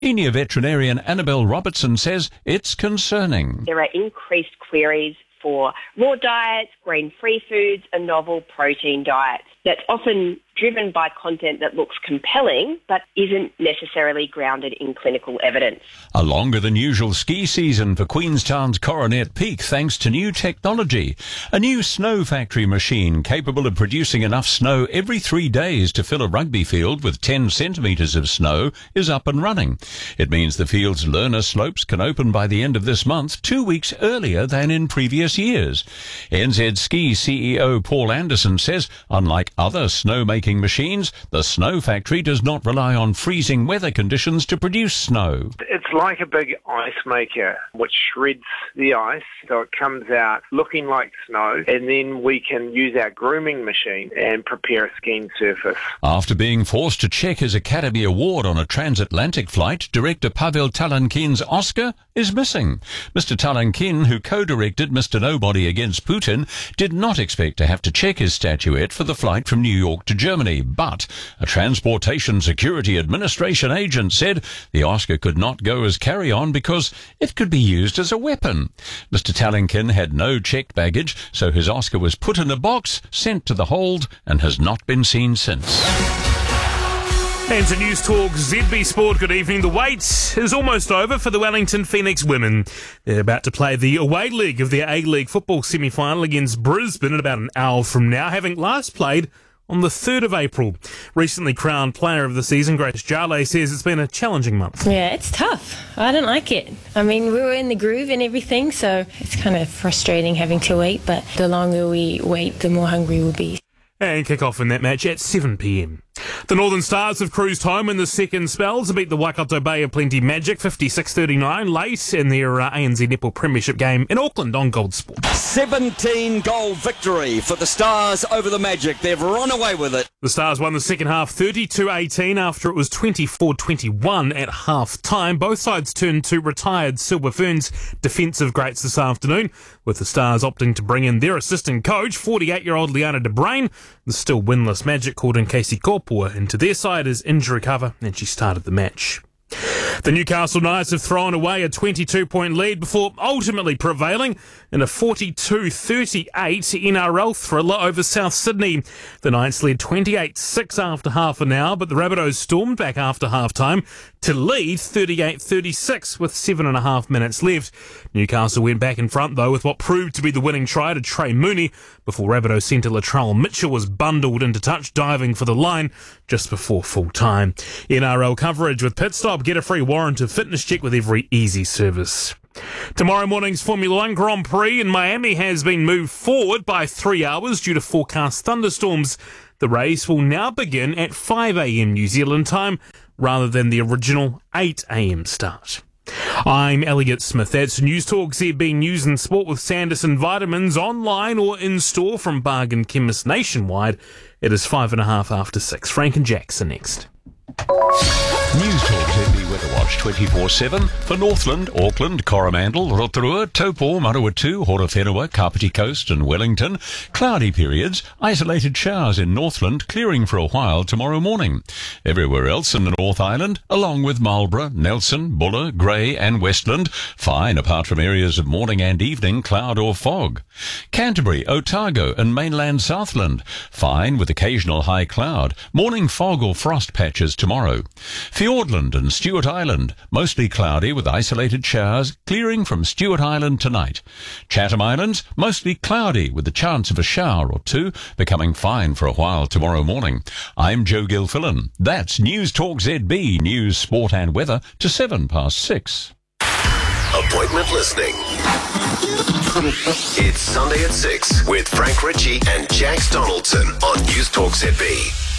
Senior veterinarian Annabelle Robertson says it's concerning. There are increased queries for raw diets, grain-free foods and novel protein diets. That's often driven by content that looks compelling but isn't necessarily grounded in clinical evidence. A longer than usual ski season for Queenstown's Coronet Peak thanks to new technology. A new snow factory machine capable of producing enough snow every 3 days to fill a rugby field with 10 centimetres of snow is up and running. It means the field's learner slopes can open by the end of this month, 2 weeks earlier than in previous years. NZ Ski CEO Paul Anderson says, unlike other snow-making machines, the snow factory does not rely on freezing weather conditions to produce snow. It's like a big ice maker which shreds the ice so it comes out looking like snow, and then we can use our grooming machine and prepare a skiing surface. After being forced to check his Academy Award on a transatlantic flight, director Pavel Talankin's Oscar is missing. Mr. Talankin, who co-directed Mr. Nobody Against Putin, did not expect to have to check his statuette for the flight from New York to Germany, but a Transportation Security Administration agent said the Oscar could not go as carry-on because it could be used as a weapon. Mr. Talankin had no checked baggage, so his Oscar was put in a box, sent to the hold, and has not been seen since. And to News Talk ZB Sport, good evening. The wait is almost over for the Wellington Phoenix women. They're about to play the away leg of their A-League football semi-final against Brisbane in about an hour from now, having last played on the 3rd of April. Recently crowned player of the season, Grace Jale says it's been a challenging month. Yeah, it's tough. I don't like it. I mean, we were in the groove and everything, so it's kind of frustrating having to wait, but the longer we wait, the more hungry we'll be. And kick off in that match at 7 p.m. The Northern Stars have cruised home in the second spell to beat the Waikato Bay of Plenty Magic 56-39 late in their ANZ Netball Premiership game in Auckland on Gold Sport. 17-goal victory for the Stars over the Magic. They've run away with it. The Stars won the second half 32-18 after it was 24-21 at half-time. Both sides turned to retired Silver Ferns defensive greats this afternoon, with the Stars opting to bring in their assistant coach, 48-year-old Liana de Bruin. The still winless Magic called in Casey Kopua into their side as injury cover, and she started the match. The Newcastle Knights have thrown away a 22-point lead before ultimately prevailing in a 42-38 NRL thriller over South Sydney. The Knights led 28-6 after half an hour, but the Rabbitohs stormed back after half-time to lead 38-36 with 7.5 minutes left. Newcastle went back in front, though, with what proved to be the winning try to Trey Mooney before Rabbitohs centre Latrell Mitchell was bundled into touch, diving for the line just before full-time. NRL coverage with Pit Stop. Get a free warrant of fitness check with every easy service. Tomorrow morning's Formula One Grand Prix in Miami has been moved forward by 3 hours due to forecast thunderstorms. The race will now begin at 5 a.m. New Zealand time rather than the original 8 a.m. start. I'm Elliot Smith. That's News Talk ZB News and Sport with Sanderson Vitamins, online or in store from Bargain Chemists nationwide. It is 5.5 after 6. Frank and Jackson next. News Talk ZB Weather Watch 24/7 for Northland, Auckland, Coromandel, Rotorua, Taupo, Manawatu, Horowhenua, Kapiti Coast and Wellington. Cloudy periods, isolated showers in Northland, clearing for a while tomorrow morning. Everywhere else in the North Island, along with Marlborough, Nelson, Buller, Grey and Westland, fine apart from areas of morning and evening cloud or fog. Canterbury, Otago and mainland Southland, fine with occasional high cloud, morning fog or frost patches tomorrow. Fiordland and Stewart Island, mostly cloudy with isolated showers, clearing from Stewart Island tonight. Chatham Islands, mostly cloudy with the chance of a shower or two, becoming fine for a while tomorrow morning. I'm Joe Gilfillan. That's News Talk ZB, news, sport and weather to 6:07. Appointment listening. It's Sunday at 6 with Frank Ritchie and Jax Donaldson on News Talk ZB.